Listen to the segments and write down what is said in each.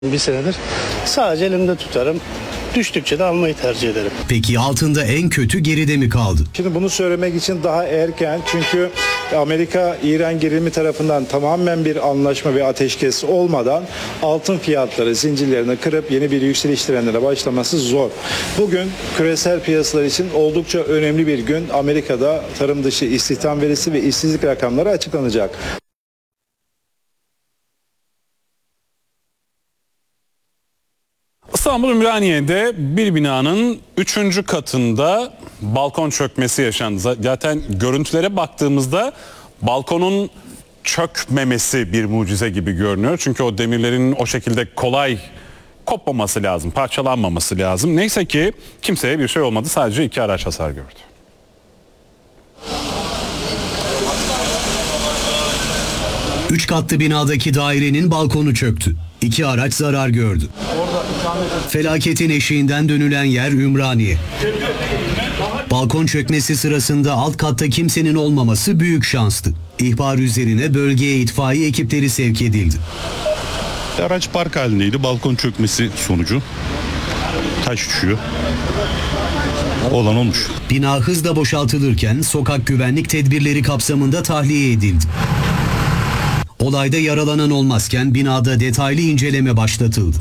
Bir senedir sadece elimde tutarım. Düştükçe de almayı tercih ederim. Peki altında en kötü geride mi kaldı? Şimdi bunu söylemek için daha erken, çünkü Amerika-İran gerilimi tarafından tamamen bir anlaşma ve ateşkes olmadan altın fiyatları zincirlerini kırıp yeni bir yükseliş trendine başlaması zor. Bugün küresel piyasalar için oldukça önemli bir gün. Amerika'da tarım dışı istihdam verisi ve işsizlik rakamları açıklanacak. İstanbul Ümraniye'de bir binanın 3. katında balkon çökmesi yaşandı. Zaten görüntülere baktığımızda balkonun çökmemesi bir mucize gibi görünüyor. Çünkü o demirlerin o şekilde kolay kopmaması lazım, parçalanmaması lazım. Neyse ki kimseye bir şey olmadı, sadece 2 araç hasar gördü. Üç katlı binadaki dairenin balkonu çöktü. 2 araç zarar gördü. Felaketin eşiğinden dönülen yer Ümraniye. Balkon çökmesi sırasında alt katta kimsenin olmaması büyük şanstı. İhbar üzerine bölgeye itfaiye ekipleri sevk edildi. Araç park halindeydi. Balkon çökmesi sonucu taş düşüyor. Olan olmuş. Bina hızla boşaltılırken sokak güvenlik tedbirleri kapsamında tahliye edildi. Olayda yaralanan olmazken binada detaylı inceleme başlatıldı.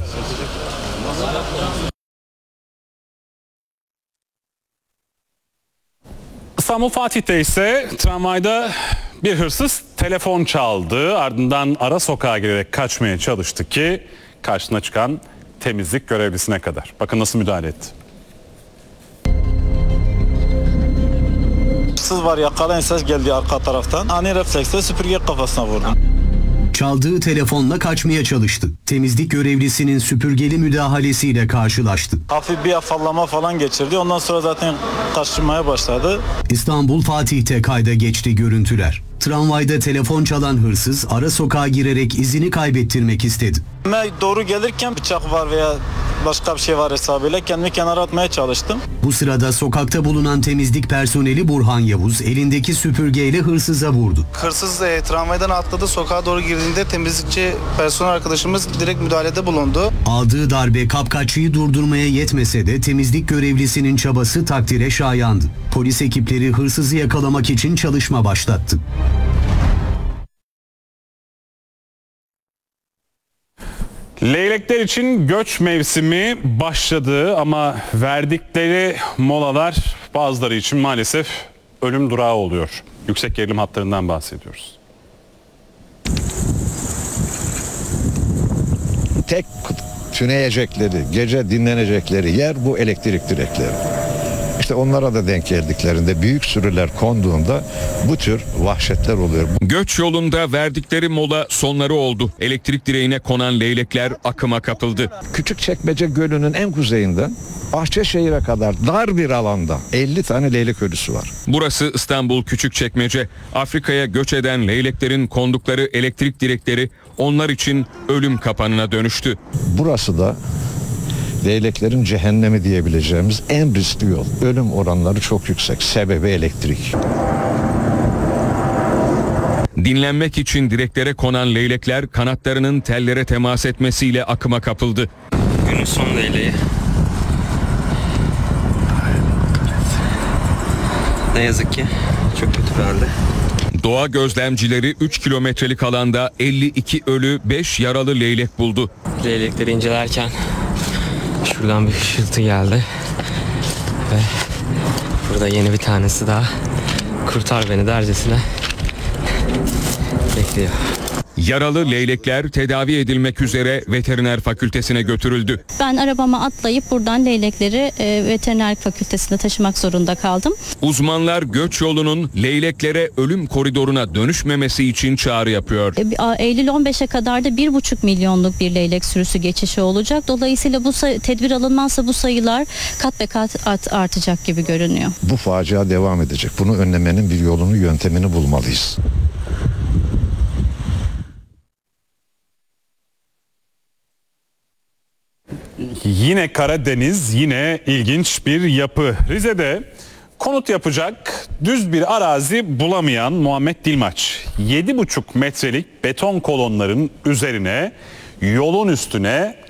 İstanbul Fatih'te ise tramvayda bir hırsız telefon çaldı. Ardından ara sokağa girerek kaçmaya çalıştı ki karşısına çıkan temizlik görevlisine kadar. Bakın nasıl müdahale etti. Hırsız var, yakalayın, ses geldi arka taraftan. Ani refleksle süpürge kafasına vurdum. Çaldığı telefonla kaçmaya çalıştı. Temizlik görevlisinin süpürgeli müdahalesiyle karşılaştı. Hafif bir afallama falan geçirdi. Ondan sonra zaten kaçırmaya başladı. İstanbul Fatih'te kayda geçti görüntüler. Tramvayda telefon çalan hırsız ara sokağa girerek izini kaybettirmek istedi. Doğru gelirken bıçak var veya başka bir şey var hesabıyla kendimi kenara atmaya çalıştım. Bu sırada sokakta bulunan temizlik personeli Burhan Yavuz elindeki süpürgeyle hırsıza vurdu. Hırsız tramvaydan atladı, sokağa doğru girdiğinde temizlikçi personel arkadaşımız direkt müdahalede bulundu. Aldığı darbe kapkaççıyı durdurmaya yetmese de temizlik görevlisinin çabası takdire şayandı. Polis ekipleri hırsızı yakalamak için çalışma başlattı. Leylekler için göç mevsimi başladı ama verdikleri molalar bazıları için maalesef ölüm durağı oluyor. Yüksek gerilim hatlarından bahsediyoruz. Tek tüneyecekleri, gece dinlenecekleri yer bu elektrik direkleri. İşte onlara da denk geldiklerinde, büyük sürüler konduğunda bu tür vahşetler oluyor. Göç yolunda verdikleri mola sonları oldu. Elektrik direğine konan leylekler akıma kapıldı. Küçükçekmece Gölü'nün en kuzeyinden Bahçeşehir'e kadar dar bir alanda 50 tane leylek ölüsü var. Burası İstanbul Küçükçekmece. Afrika'ya göç eden leyleklerin kondukları elektrik direkleri onlar için ölüm kapanına dönüştü. Burası da leyleklerin cehennemi diyebileceğimiz en riskli yol. Ölüm oranları çok yüksek. Sebebi elektrik. Dinlenmek için direklere konan leylekler kanatlarının tellere temas etmesiyle akıma kapıldı. Günün son leyleği. Ne yazık ki çok kötü bir halde. Doğa gözlemcileri 3 kilometrelik alanda 52 ölü 5 yaralı leylek buldu. Leylekleri incelerken şuradan bir hışıltı geldi. Ve burada yeni bir tanesi daha kurtar beni dercesine bekliyor. Yaralı leylekler tedavi edilmek üzere veteriner fakültesine götürüldü. Ben arabama atlayıp buradan leylekleri veteriner fakültesine taşımak zorunda kaldım. Uzmanlar göç yolunun leyleklere ölüm koridoruna dönüşmemesi için çağrı yapıyor. Eylül 15'e kadar da 1,5 milyonluk bir leylek sürüsü geçişi olacak. Dolayısıyla bu tedbir alınmazsa bu sayılar kat be kat artacak gibi görünüyor. Bu facia devam edecek. Bunu önlemenin bir yolunu, yöntemini bulmalıyız. Yine Karadeniz, yine ilginç bir yapı. Rize'de konut yapacak düz bir arazi bulamayan Muhammed Dilmaç 7,5 metrelik beton kolonların üzerine, yolun üstüne